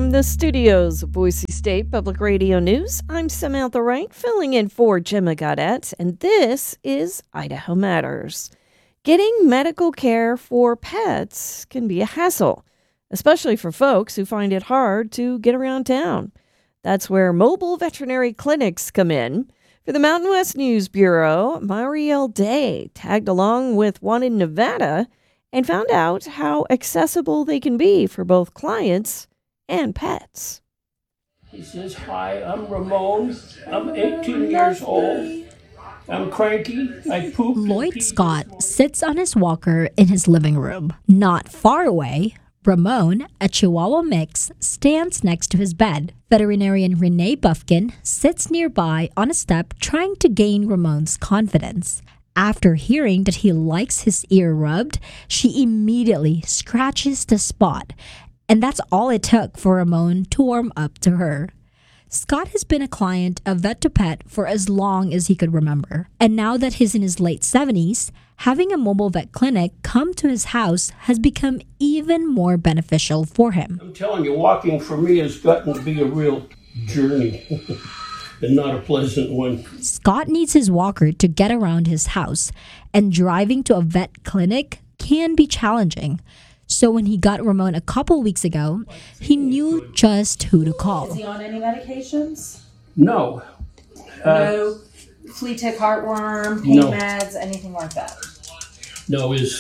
From the studios of Boise State Public Radio News, I'm Samantha Wright, filling in for Gemma Gaudette, and this is Idaho Matters. Getting medical care for pets can be a hassle, especially for folks who find it hard to get around town. That's where mobile veterinary clinics come in. For the Mountain West News Bureau, Marielle Day tagged along with one in Nevada and found out how accessible they can be for both clients and pets. He says, "Hi, I'm Ramon. I'm 18 years old. I'm cranky. I poop." Lloyd Scott sits on his walker in his living room. Not far away, Ramon, a Chihuahua mix, stands next to his bed. Veterinarian Renee Bufkin sits nearby on a step trying to gain Ramon's confidence. After hearing that he likes his ear rubbed, she immediately scratches the spot. And that's all it took for Ramon to warm up to her. Scott has been a client of Vet2Pet for as long as he could remember. And now that he's in his late 70s, having a mobile vet clinic come to his house has become even more beneficial for him. I'm telling you, walking for me has gotten to be a real journey and not a pleasant one. Scott needs his walker to get around his house, and driving to a vet clinic can be challenging. So when he got Ramon a couple weeks ago, he knew just who to call. Is he on any medications? No. No flea tick, heartworm, pain No. meds, anything like that? No, his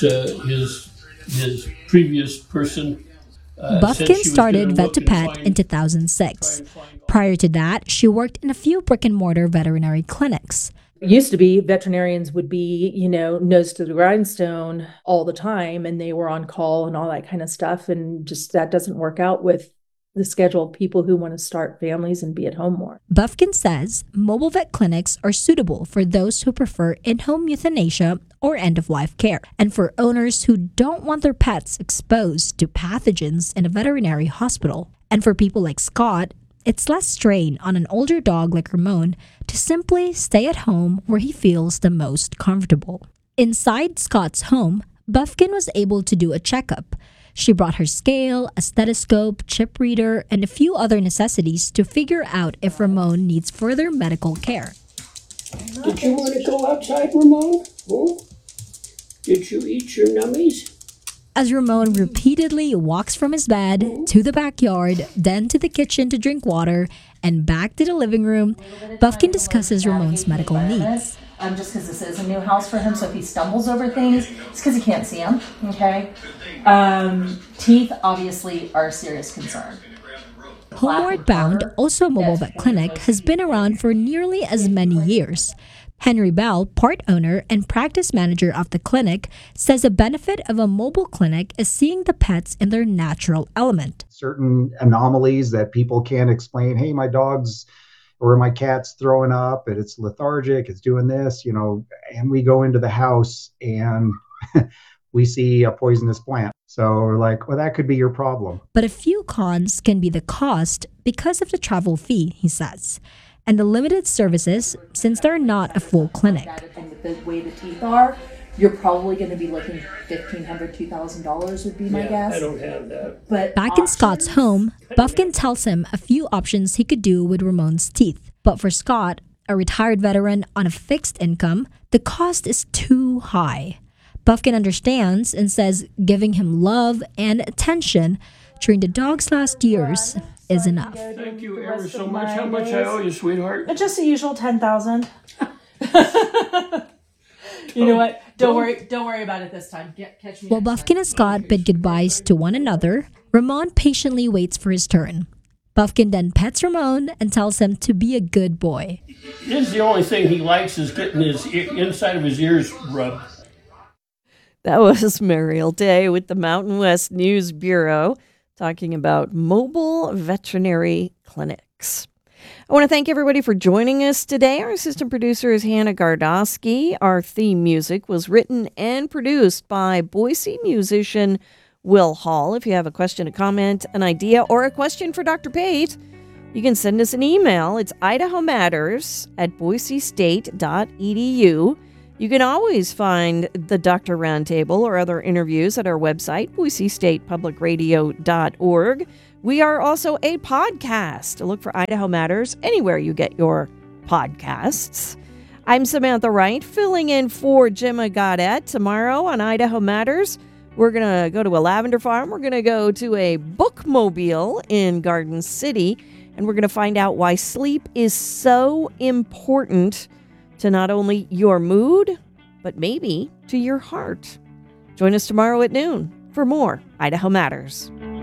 previous person said Bufkin she was started gonna look and Vet2Pet find- in 2006. try and find- Prior to that, she worked in a few brick-and-mortar veterinary clinics. It used to be veterinarians would be, nose to the grindstone all the time, and they were on call and all that kind of stuff. And just that doesn't work out with the schedule of people who want to start families and be at home more. Bufkin says mobile vet clinics are suitable for those who prefer in-home euthanasia or end-of-life care, and for owners who don't want their pets exposed to pathogens in a veterinary hospital. And for people like Scott, it's less strain on an older dog like Ramon to simply stay at home where he feels the most comfortable. Inside Scott's home, Bufkin was able to do a checkup. She brought her scale, a stethoscope, chip reader, and a few other necessities to figure out if Ramon needs further medical care. Did you want to go outside, Ramon? Oh? Did you eat your nummies? As Ramon repeatedly walks from his bed to the backyard, then to the kitchen to drink water, and back to the living room, Bufkin discusses Ramon's medical needs. Just because this is a new house for him, so if he stumbles over things, it's because he can't see them, okay? Teeth, obviously, are a serious concern. Homeward Bound, also a mobile vet clinic, has been around for nearly as many years. Henry Bell, part owner and practice manager of the clinic, says a benefit of a mobile clinic is seeing the pets in their natural element. Certain anomalies that people can't explain. Hey, my dog's or my cat's throwing up and it's lethargic, it's doing this, and we go into the house and we see a poisonous plant. So we're like, well, that could be your problem. But a few cons can be the cost because of the travel fee, he says, and the limited services since they're not a full clinic. And with the way the teeth are, you're probably going to be looking $1,500, $2,000 would be my guess. I don't have that. But Back in Scott's home, Bufkin tells him a few options he could do with Ramon's teeth. But for Scott, a retired veteran on a fixed income, the cost is too high. Bufkin understands and says giving him love and attention during the dog's last years is enough. Thank you ever so much. How much I owe you, sweetheart? just the usual 10,000. You know what? Don't worry about it this time. Catch me. While Bufkin and Scott bid goodbyes to one another, Ramon patiently waits for his turn. Bufkin then pets Ramon and tells him to be a good boy. This is the only thing he likes is getting his inside of his ears rubbed. That was Marielle Day with the Mountain West News Bureau talking about mobile veterinary clinics. I want to thank everybody for joining us today. Our assistant producer is Hannah Gardosky. Our theme music was written and produced by Boise musician Will Hall. If you have a question, a comment, an idea, or a question for Dr. Pate, you can send us an email. It's idahomatters@boisestate.edu. You can always find the Dr. Roundtable or other interviews at our website, BoiseStatePublicRadio.org. We are also a podcast. Look for Idaho Matters anywhere you get your podcasts. I'm Samantha Wright, filling in for Gemma Gaudette. Tomorrow on Idaho Matters, we're going to go to a lavender farm. We're going to go to a bookmobile in Garden City, and we're going to find out why sleep is so important to not only your mood, but maybe to your heart. Join us tomorrow at noon for more Idaho Matters.